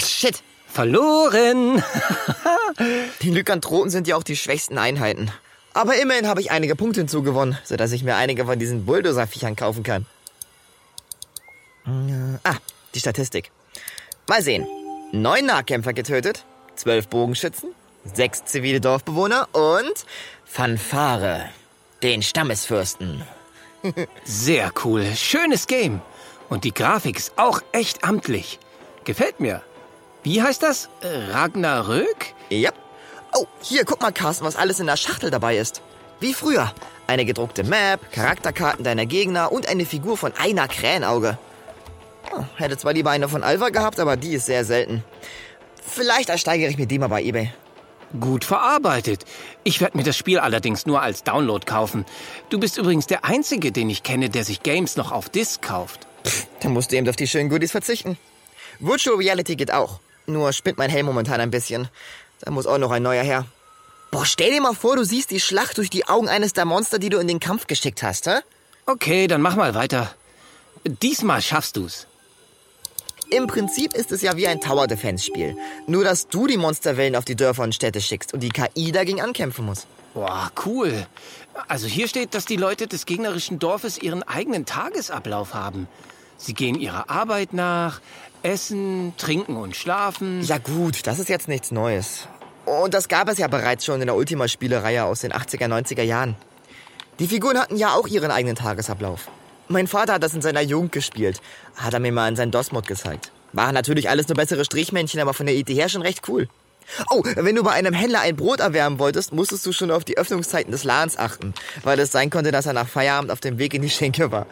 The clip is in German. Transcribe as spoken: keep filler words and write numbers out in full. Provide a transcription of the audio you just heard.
Ach, shit. Verloren! Die Lykanthropen sind ja auch die schwächsten Einheiten. Aber immerhin habe ich einige Punkte hinzugewonnen, sodass ich mir einige von diesen Bulldozer-Viechern kaufen kann. Ah, die Statistik. Mal sehen. Neun Nahkämpfer getötet, zwölf Bogenschützen, sechs zivile Dorfbewohner und Fanfare, den Stammesfürsten. Sehr cool. Schönes Game. Und die Grafik ist auch echt amtlich. Gefällt mir. Wie heißt das? Ragnarök? Ja. Oh, hier, guck mal, Carsten, was alles in der Schachtel dabei ist. Wie früher. Eine gedruckte Map, Charakterkarten deiner Gegner und eine Figur von einer Krähenauge. Oh, hätte zwar lieber eine von Alva gehabt, aber die ist sehr selten. Vielleicht ersteigere ich mir die mal bei eBay. Gut verarbeitet. Ich werde mir das Spiel allerdings nur als Download kaufen. Du bist übrigens der Einzige, den ich kenne, der sich Games noch auf Disc kauft. Pff, dann musst du eben auf die schönen Goodies verzichten. Virtual Reality geht auch. Nur spinnt mein Helm momentan ein bisschen. Da muss auch noch ein neuer her. Boah, stell dir mal vor, du siehst die Schlacht durch die Augen eines der Monster, die du in den Kampf geschickt hast, hä? Okay, dann mach mal weiter. Diesmal schaffst du's. Im Prinzip ist es ja wie ein Tower-Defense-Spiel. Nur, dass du die Monsterwellen auf die Dörfer und Städte schickst und die K I dagegen ankämpfen muss. Boah, cool. Also hier steht, dass die Leute des gegnerischen Dorfes ihren eigenen Tagesablauf haben. Sie gehen ihrer Arbeit nach, essen, trinken und schlafen. Ja gut, das ist jetzt nichts Neues. Und das gab es ja bereits schon in der Ultima-Spielereihe aus den achtziger, neunziger Jahren. Die Figuren hatten ja auch ihren eigenen Tagesablauf. Mein Vater hat das in seiner Jugend gespielt. Hat er mir mal in seinen DOS-Mod gezeigt. Waren natürlich alles nur bessere Strichmännchen, aber von der Idee her schon recht cool. Oh, wenn du bei einem Händler ein Brot erwärmen wolltest, musstest du schon auf die Öffnungszeiten des Ladens achten, weil es sein konnte, dass er nach Feierabend auf dem Weg in die Schenke war.